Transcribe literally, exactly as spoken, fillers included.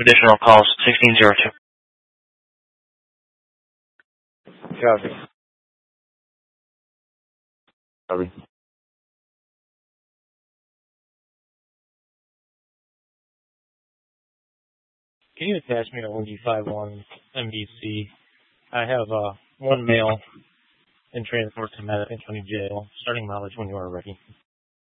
Additional calls, sixteen zero two. Copy. Copy. Can you attach me to O G five one M B C? I have uh, one male in transport to Madison County Jail, starting mileage when you are ready.